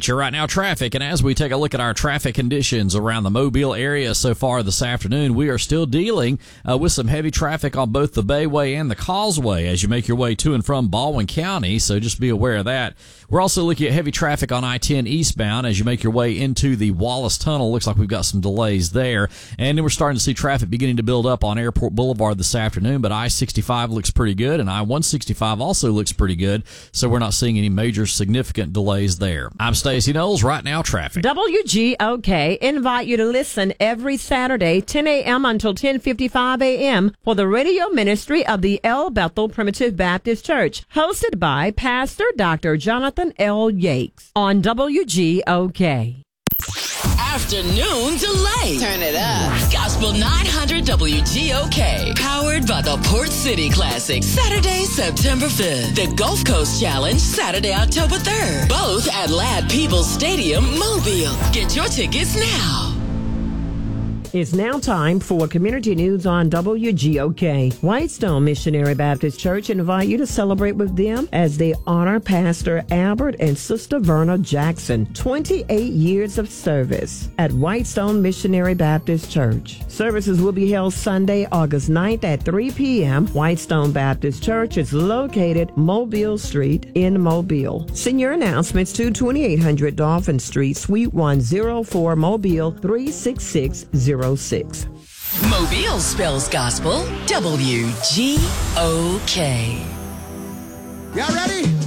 Get your right now traffic, and as we take a look at our traffic conditions around the Mobile area so far this afternoon, we are still dealing with some heavy traffic on both the Bayway and the Causeway as you make your way to and from Baldwin County, so just be aware of that. We're also looking at heavy traffic on I-10 eastbound as you make your way into the Wallace Tunnel. Looks like we've got some delays there. And then we're starting to see traffic beginning to build up on Airport Boulevard this afternoon, but I-65 looks pretty good, and I-165 also looks pretty good, so we're not seeing any major significant delays there. I'm Stacey Knowles, right now traffic. WGOK invite you to listen every Saturday, 10 a.m. until 10:55 a.m. for the radio ministry of the El Bethel Primitive Baptist Church, hosted by Pastor Dr. Jonathan L. Yates on WGOK. Afternoon Delay. Turn it up. Gospel 900 WGOK. Powered by the Port City Classic. Saturday, September 5th. The Gulf Coast Challenge, Saturday, October 3rd. Both at Ladd Peebles Stadium, Mobile. Get your tickets now. It's now time for community news on WGOK. Whitestone Missionary Baptist Church invite you to celebrate with them as they honor Pastor Albert and Sister Verna Jackson, 28 years of service at Whitestone Missionary Baptist Church. Services will be held Sunday, August 9th at 3 p.m. Whitestone Baptist Church is located Mobile Street in Mobile. Send your announcements to 2800 Dolphin Street, Suite 104, Mobile 36606. Mobile spells gospel WGOK. Y'all ready?